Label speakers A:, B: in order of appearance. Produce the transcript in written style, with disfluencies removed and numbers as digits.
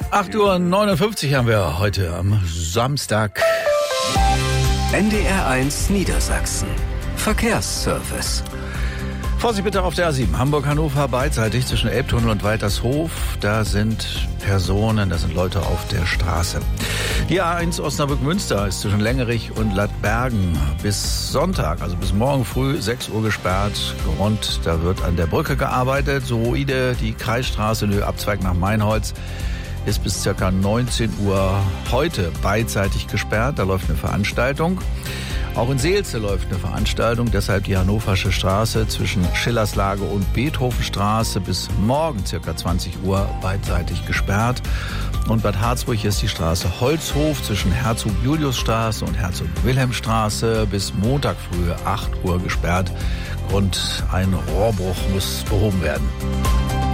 A: 8:59 Uhr haben wir heute am Samstag.
B: NDR1 Niedersachsen. Verkehrsservice.
A: Vorsicht bitte auf der A7, Hamburg-Hannover beidseitig zwischen Elbtunnel und Waltershof. Da sind Personen, da sind Leute auf der Straße. Die A1 Osnabrück-Münster ist zwischen Längerich und Lattbergen bis Sonntag, also bis morgen früh 6 Uhr gesperrt. Und da wird an der Brücke gearbeitet. Soide, die Kreisstraße, der Abzweig nach Meinholz, ist bis ca. 19 Uhr heute beidseitig gesperrt. Da läuft eine Veranstaltung. Auch in Seelze läuft eine Veranstaltung, deshalb die Hannoversche Straße zwischen Schillerslage und Beethovenstraße bis morgen ca. 20 Uhr beidseitig gesperrt. Und Bad Harzburg ist die Straße Holzhof zwischen Herzog-Julius-Straße und Herzog-Wilhelm-Straße bis Montag früh 8 Uhr gesperrt. Und ein Rohrbruch muss behoben werden.